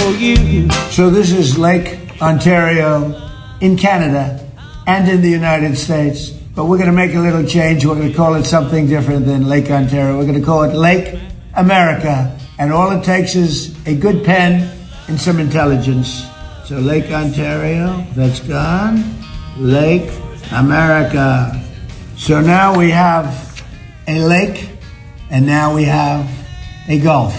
you. So this is Lake Ontario in Canada and in the United States. But we're going to make a little change. We're going to call it something different than Lake Ontario. We're going to call it Lake America. And all it takes is a good pen and some intelligence. So Lake Ontario, that's gone. Lake America. So now we have a lake, and now we have a gulf.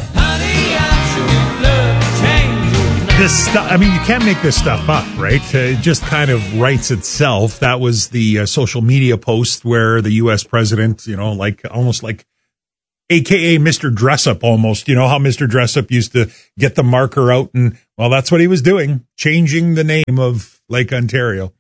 This stuff, I mean, you can't make this stuff up, right? It just kind of writes itself. That was the social media post where the U.S. president, almost like AKA Mr. Dressup almost, how Mr. Dressup used to get the marker out and, well, that's what he was doing, changing the name of Lake Ontario.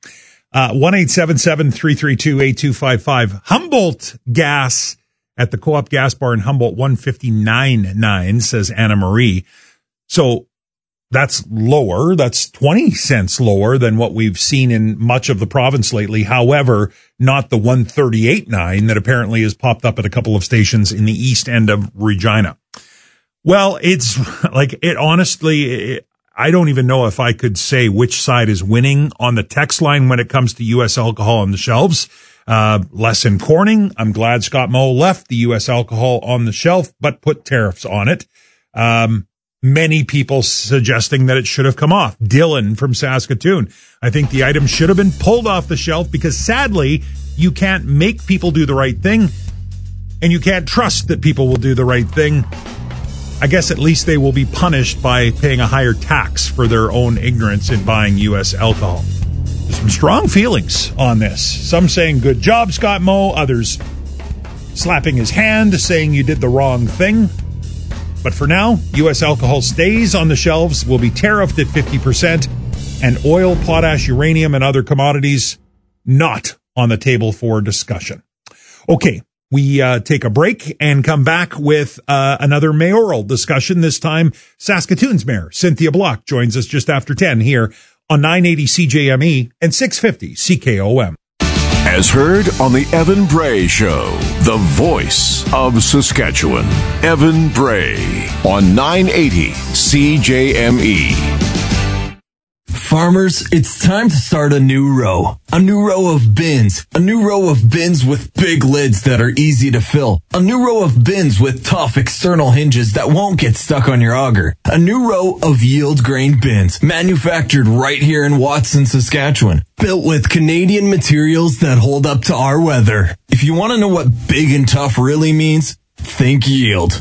1-877-332-8255. Humboldt gas at the Co-op Gas Bar in Humboldt, 159.9, says Anna Marie. So that's lower. That's 20 cents lower than what we've seen in much of the province lately. However, not the 138.9 that apparently has popped up at a couple of stations in the east end of Regina. Well, it's like it honestly, I don't even know if I could say which side is winning on the text line when it comes to U.S. alcohol on the shelves. Less in Corning. I'm glad Scott Moe left the U.S. alcohol on the shelf, but put tariffs on it. Many people suggesting that it should have come off. Dylan from Saskatoon. I think the item should have been pulled off the shelf because sadly, you can't make people do the right thing and you can't trust that people will do the right thing. I guess at least they will be punished by paying a higher tax for their own ignorance in buying U.S. alcohol. There's some strong feelings on this. Some saying, good job, Scott Moe. Others slapping his hand, saying you did the wrong thing. But for now, U.S. alcohol stays on the shelves, will be tariffed at 50%, and oil, potash, uranium, and other commodities not on the table for discussion. Okay, we take a break and come back with another mayoral discussion. This time, Saskatoon's Mayor Cynthia Block joins us just after 10 here on 980 CJME and 650 CKOM. As heard on the Evan Bray Show, the voice of Saskatchewan. Evan Bray on 980 CJME. Farmers, it's time to start a new row. A new row of bins. A new row of bins with big lids that are easy to fill. A new row of bins with tough external hinges that won't get stuck on your auger. A new row of yield grain bins, manufactured right here in Watson, Saskatchewan. Built with Canadian materials that hold up to our weather. If you want to know what big and tough really means, think yield.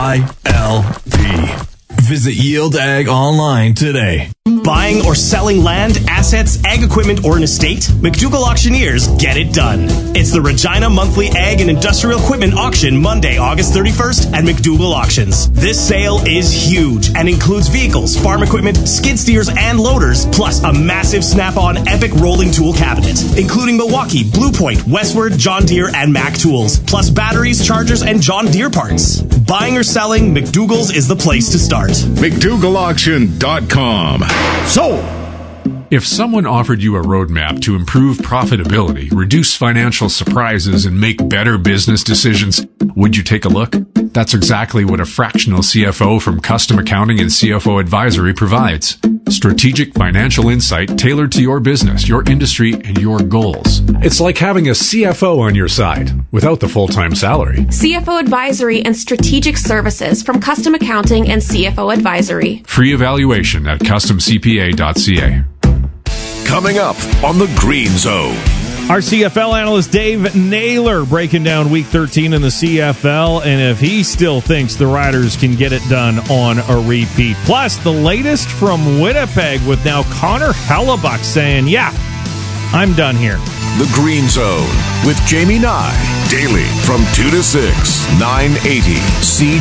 YLD. Visit Yield Ag online today. Buying or selling land, assets, ag equipment, or an estate? McDougall Auctioneers get it done. It's the Regina Monthly Ag and Industrial Equipment Auction Monday, August 31st at McDougall Auctions. This sale is huge and includes vehicles, farm equipment, skid steers, and loaders, plus a massive Snap-on Epic rolling tool cabinet, including Milwaukee, Blue Point, Westward, John Deere, and Mac tools, plus batteries, chargers, and John Deere parts. Buying or selling, McDougall's is the place to start. McDougallAuction.com. So, if someone offered you a roadmap to improve profitability, reduce financial surprises, and make better business decisions, would you take a look? That's exactly what a fractional CFO from Custom Accounting and CFO Advisory provides. Strategic financial insight tailored to your business, your industry, and your goals. It's like having a CFO on your side without the full-time salary. CFO Advisory and Strategic Services from Custom Accounting and CFO Advisory. Free evaluation at customcpa.ca. Coming up on the Green Zone. Our CFL analyst Dave Naylor breaking down Week 13 in the CFL, and if he still thinks the Riders can get it done on a repeat. Plus, the latest from Winnipeg with now Connor Hellebuck saying, yeah, I'm done here. The Green Zone with Jamie Nye. Daily from 2 to 6, 980 C.